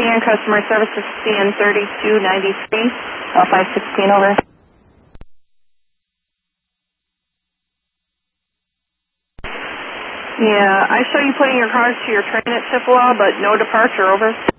CN customer service is CN 3293, 516 over. Yeah, I show you putting your cars to your train at Chippewa, but no departure, over.